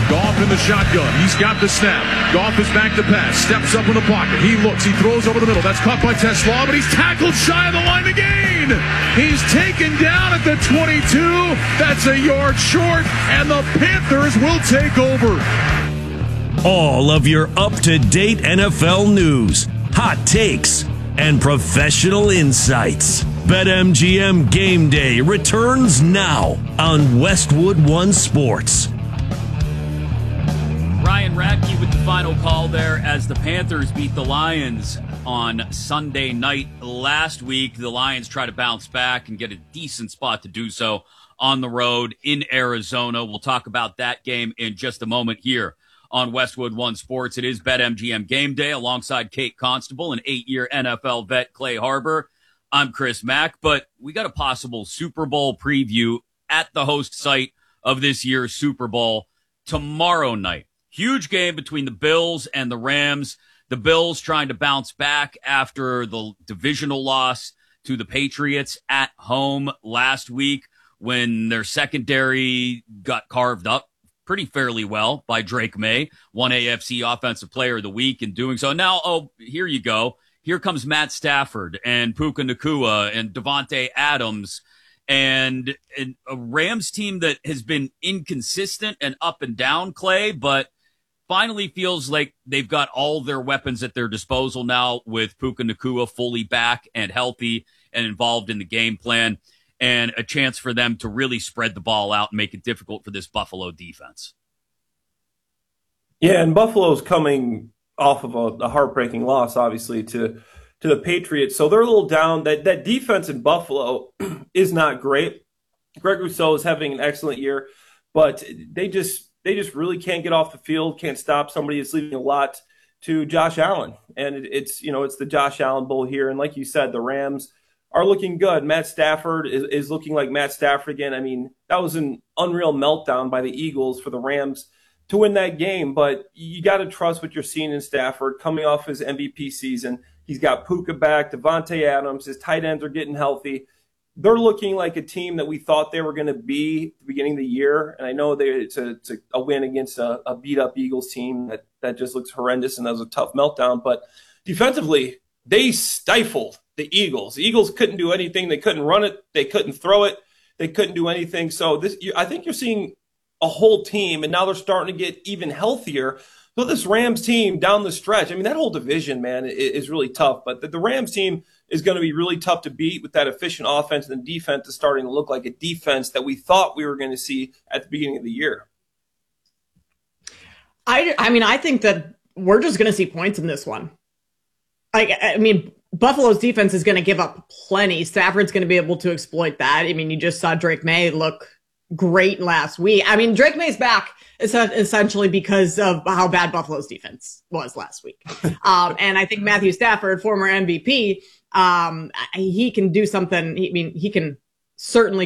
Goff in the shotgun. He's got the snap. Goff is back to pass. Steps up in the pocket. He looks. He throws over the middle. That's caught by TeSlaa, but he's tackled shy of the line to gain. He's taken down at the 22. That's a yard short, and the Panthers will take over. All of your up-to-date NFL news, hot takes, and professional insights. BetMGM Game Day returns now on Westwood One Sports. Ryan Radke with the final call there as the Panthers beat the Lions on Sunday night last week. The Lions try to bounce back and get a decent spot to do so on the road in Arizona. We'll talk about that game in just a moment here on Westwood One Sports. It is BetMGM Game Day alongside Kate Constable and 8-year NFL vet Clay Harbor. I'm Chris Mack, but we got a possible Super Bowl preview at the host site of this year's Super Bowl tomorrow night. Huge game between the Bills and the Rams. The Bills trying to bounce back after the divisional loss to the Patriots at home last week when their secondary got carved up pretty fairly well by Drake May, one AFC Offensive Player of the Week in doing so. Now, here you go. Here comes Matt Stafford and Puka Nacua and Devontae Adams and a Rams team that has been inconsistent and up and down, Clay, but finally feels like they've got all their weapons at their disposal now with Puka Nacua fully back and healthy and involved in the game plan, and a chance for them to really spread the ball out and make it difficult for this Buffalo defense. Yeah, and Buffalo's coming off of a heartbreaking loss, obviously, to the Patriots. So they're a little down. That defense in Buffalo is not great. Greg Rousseau is having an excellent year, but they just really can't get off the field, can't stop somebody. It's leaving a lot to Josh Allen. And it's the Josh Allen Bowl here. And like you said, the Rams are looking good. Matt Stafford is looking like Matt Stafford again. I mean, that was an unreal meltdown by the Eagles for the Rams to win that game. But you got to trust what you're seeing in Stafford coming off his MVP season. He's got Puka back, Devontae Adams. His tight ends are getting healthy. They're looking like a team that we thought they were going to be at the beginning of the year. And I know it's a win against a beat-up Eagles team that just looks horrendous, and that was a tough meltdown. But defensively, they stifled the Eagles. The Eagles couldn't do anything. They couldn't run it. They couldn't throw it. They couldn't do anything. So I think you're seeing a whole team, and now they're starting to get even healthier. So this Rams team down the stretch, I mean, that whole division, man, is really tough. But the Rams team is going to be really tough to beat with that efficient offense, and the defense is starting to look like a defense that we thought we were going to see at the beginning of the year. I think that we're just going to see points in this one. Buffalo's defense is going to give up plenty. Stafford's going to be able to exploit that. I mean, you just saw Drake May look great last week. I mean, Drake May's back essentially because of how bad Buffalo's defense was last week. And I think Matthew Stafford, former MVP, he can do something. He can certainly